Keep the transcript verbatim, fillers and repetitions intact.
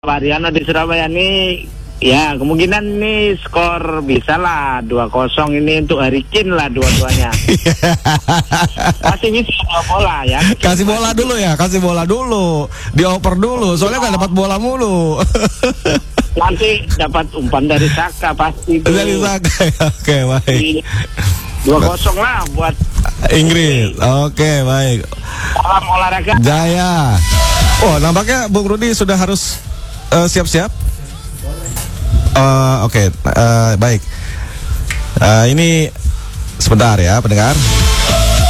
Mariano di Surabaya ini ya kemungkinan nih skor bisa lah dua kosong ini untuk Harry Kane lah dua-duanya. Masih bisa bawa bola ya. Kasih bola dulu ya, kasih bola dulu. Dioper dulu, soalnya nggak dapat bola mulu. Nanti dapat umpan dari Saka pasti. Dari Saka ya, oke baik. Dua kosong lah buat Inggris. Oke baik. Salam olahraga Jaya. Oh nampaknya Bung Rudi sudah harus uh, siap-siap. Uh, Oke okay. uh, baik. Uh, ini sebentar ya pendengar.